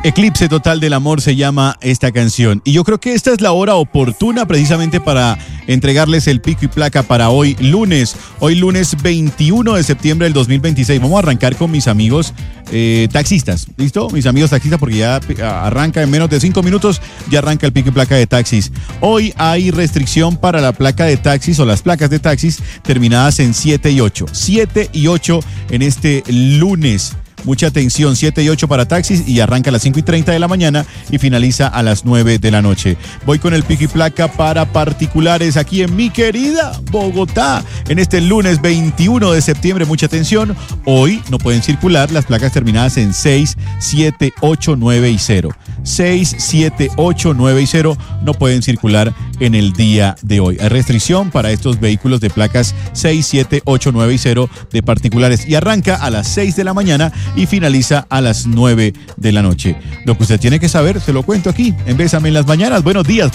Eclipse total del amor se llama esta canción. Y yo creo que esta es la hora oportuna precisamente para entregarles el pico y placa para hoy lunes. Hoy lunes 21 de septiembre del 2026. Vamos a arrancar con mis amigos taxistas. ¿Listo? Mis amigos taxistas, porque ya arranca en menos de 5 minutos, ya arranca el pico y placa de taxis. Hoy hay restricción para la placa de taxis o las placas de taxis terminadas en 7 y 8. 7 y 8 en este lunes. Mucha atención, 7 y 8 para taxis y arranca a las 5:30 de la mañana y finaliza a las 9 de la noche. Voy con el pico y placa para particulares aquí en mi querida Bogotá. En este lunes 21 de septiembre, mucha atención. Hoy no pueden circular las placas terminadas en 6, 7, 8, 9 y 0. 6, 7, 8, 9 y 0 no pueden circular en el día de hoy. Hay restricción para estos vehículos de placas 6, 7, 8, 9 y 0 de particulares y arranca a las 6 de la mañana y finaliza a las 9 de la noche. Lo que usted tiene que saber, se lo cuento aquí en Bésame en las Mañanas. Buenos días.